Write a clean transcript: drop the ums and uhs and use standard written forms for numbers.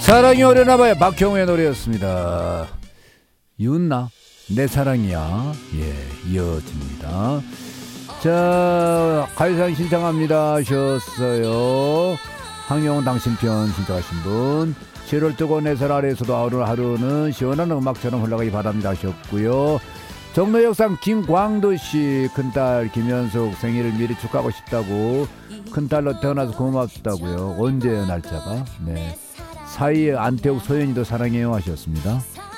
사랑이 어려나봐요. 박형우의 노래였습니다. 윤나 내 사랑이야. 예, 이어집니다. 자, 가요사연 신청합니다 하셨어요. 황영훈 당신 편 신청하신 분. 7월 뜨거운 햇살 아래에서도 하루는 시원한 음악처럼 흘러가기 바랍니다 하셨고요. 정로역상 김광도씨 큰딸 김현숙 생일을 미리 축하하고 싶다고. 큰딸로 태어나서 고맙다고요. 언제요 날짜가? 네. 사이에 안태욱 소연이도 사랑해요 하셨습니다.